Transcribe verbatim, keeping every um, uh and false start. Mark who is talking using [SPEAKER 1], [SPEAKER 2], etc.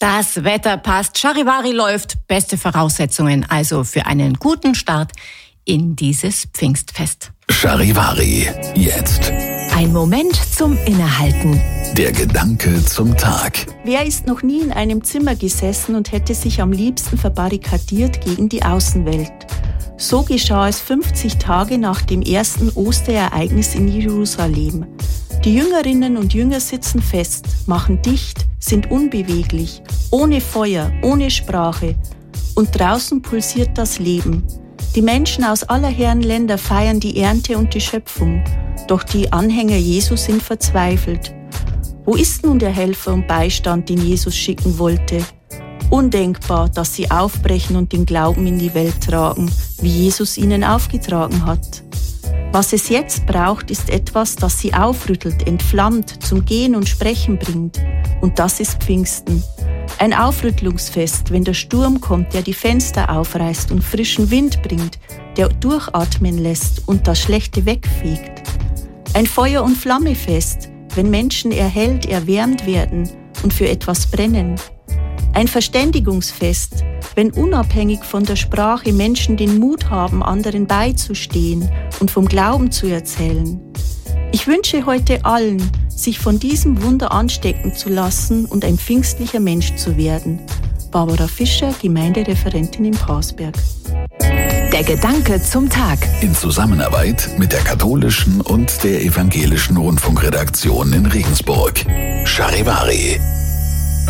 [SPEAKER 1] Das Wetter passt, Charivari läuft, beste Voraussetzungen also für einen guten Start in dieses Pfingstfest.
[SPEAKER 2] Charivari, jetzt.
[SPEAKER 3] Ein Moment zum Innehalten.
[SPEAKER 2] Der Gedanke zum Tag.
[SPEAKER 4] Wer ist noch nie in einem Zimmer gesessen und hätte sich am liebsten verbarrikadiert gegen die Außenwelt? So geschah es fünfzig Tage nach dem ersten Osterereignis in Jerusalem. Die Jüngerinnen und Jünger sitzen fest, machen dicht, sind unbeweglich, ohne Feuer, ohne Sprache. Und draußen pulsiert das Leben. Die Menschen aus aller Herren Länder feiern die Ernte und die Schöpfung. Doch die Anhänger Jesu sind verzweifelt. Wo ist nun der Helfer und Beistand, den Jesus schicken wollte? Undenkbar, dass sie aufbrechen und den Glauben in die Welt tragen, wie Jesus ihnen aufgetragen hat. Was es jetzt braucht, ist etwas, das sie aufrüttelt, entflammt, zum Gehen und Sprechen bringt. Und das ist Pfingsten. Ein Aufrüttelungsfest, wenn der Sturm kommt, der die Fenster aufreißt und frischen Wind bringt, der durchatmen lässt und das Schlechte wegfegt. Ein Feuer- und Flammefest, wenn Menschen erhellt, erwärmt werden und für etwas brennen. Ein Verständigungsfest, wenn unabhängig von der Sprache Menschen den Mut haben, anderen beizustehen und vom Glauben zu erzählen. Ich wünsche heute allen, sich von diesem Wunder anstecken zu lassen und ein pfingstlicher Mensch zu werden. Barbara Fischer, Gemeindereferentin in Parsberg.
[SPEAKER 3] Der Gedanke zum Tag.
[SPEAKER 2] In Zusammenarbeit mit der katholischen und der evangelischen Rundfunkredaktion in Regensburg. Charivari.